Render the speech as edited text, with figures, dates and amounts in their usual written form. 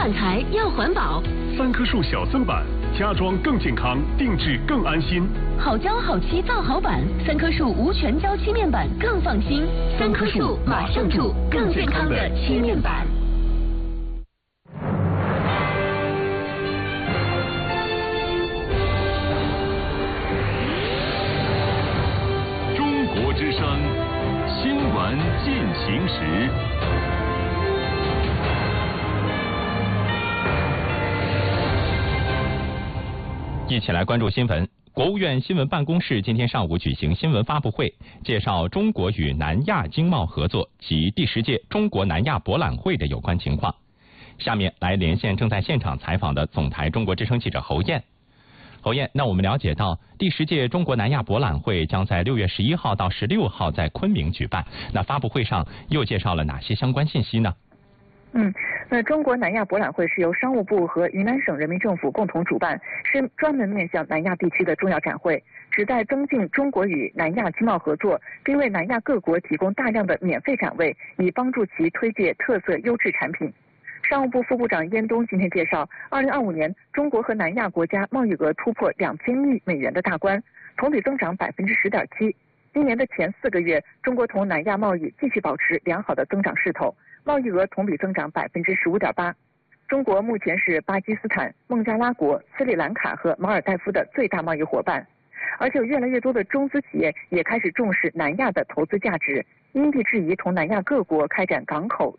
板材要环保。 3棵树小增版，家装更健康，定制更安心。 好胶好漆造好板，3棵树无全胶漆面板更放心。3棵树马上住更健康的漆面板。 中国之声新闻进行时。 一起来关注新闻。国务院新闻办公室今天上午举行新闻发布会，介绍中国与南亚经贸合作及第10届中国南亚博览会的有关情况。下面来连线正在现场采访的总台中国之声记者侯燕。侯燕，那我们了解到，第10届中国南亚博览会将在6月11号到16号在昆明举办。那发布会上又介绍了哪些相关信息呢？ 那中国南亚博览会是由商务部和云南省人民政府共同主办，是专门面向南亚地区的重要展会，旨在增进中国与南亚经贸合作，并为南亚各国提供大量的免费展位，以帮助其推介特色优质产品。商务部副部长燕东今天介绍，2025年中国和南亚国家贸易额突破2000亿美元的大关，同比增长10.7%。今年的前4个月，中国同南亚贸易继续保持良好的增长势头，贸易额同比增长15.8%。中国目前是巴基斯坦、孟加拉国、斯里兰卡和马尔代夫的最大贸易伙伴，而且有越来越多的中资企业也开始重视南亚的投资价值，因地制宜同南亚各国开展港口、